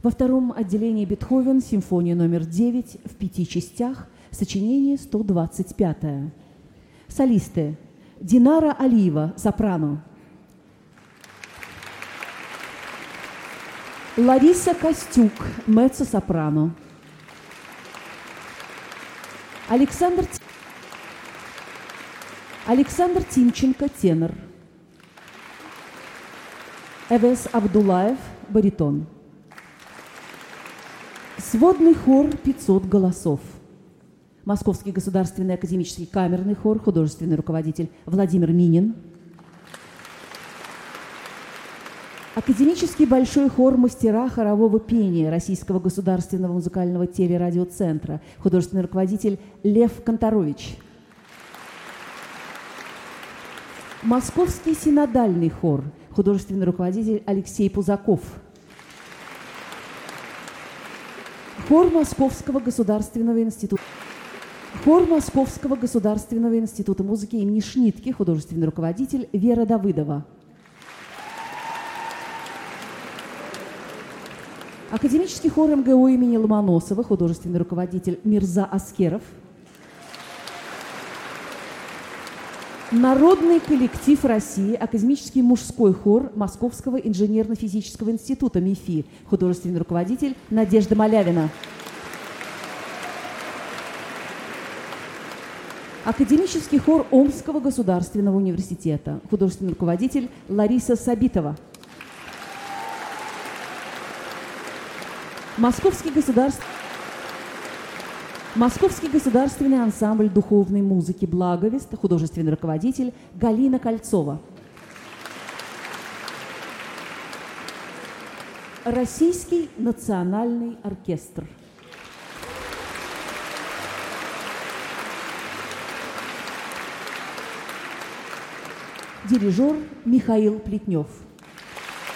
Во втором отделении Бетховен, симфония номер 9 в 5 частях, сочинение 125. Солисты: Динара Алиева, сопрано; Лариса Костюк, меццо-сопрано; Александр Тимченко, тенор; Эвес Абдулаев, баритон. Сводный хор 500 голосов. Московский государственный академический камерный хор, художественный руководитель Владимир Минин. Академический большой хор мастера хорового пения Российского государственного музыкального телерадиоцентра, художественный руководитель Лев Конторович. Московский синодальный хор, художественный руководитель Алексей Пузаков. Хор Московского государственного института музыки имени Шнитке, художественный руководитель Вера Давыдова. Академический хор МГУ имени Ломоносова, художественный руководитель Мирза Аскеров. Народный коллектив России, академический мужской хор Московского инженерно-физического института МИФИ, художественный руководитель Надежда Малявина. Академический хор Омского государственного университета, художественный руководитель Лариса Сабитова. Московский государственный ансамбль духовной музыки «Благовест», художественный руководитель Галина Кольцова. Российский национальный оркестр. Дирижер Михаил Плетнев.